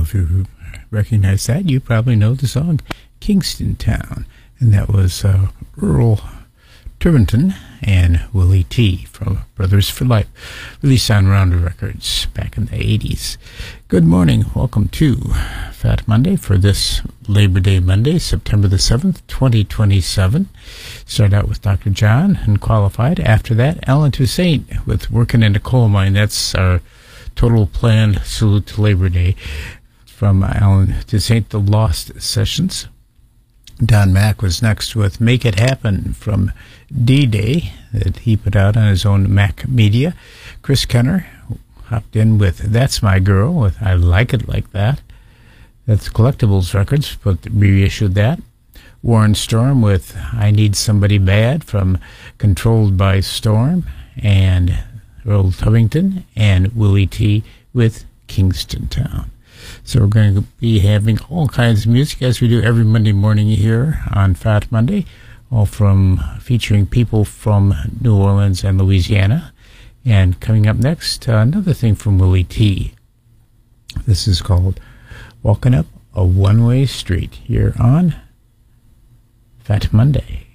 if you recognize that, you probably know the song Kingston Town. And that was Earl Turbinton and Willie T. from Brothers for Life, released on Rounder Records back in the 80s. Good morning. Welcome to Fat Monday for this Labor Day Monday, September the 7th, 2027. Start out with Dr. John and Qualified. After that, Alan Toussaint with Working in a Coal Mine. That's our total planned salute to Labor Day from Alan Toussaint, The Lost Sessions. Don Mack was next with Make It Happen from D-Day that he put out on his own Mac Media. Chris Kenner hopped in with That's My Girl with I Like It Like That. That's Collectibles Records, but reissued that. Warren Storm with I Need Somebody Bad from Controlled by Storm. And Earl Tubbington and Willie T with Kingston Town. So we're going to be having all kinds of music as we do every Monday morning here on Fat Monday, all from featuring people from New Orleans and Louisiana. And coming up next, another thing from Willie T. This is called Walking Up a One-Way Street here on Fat Monday.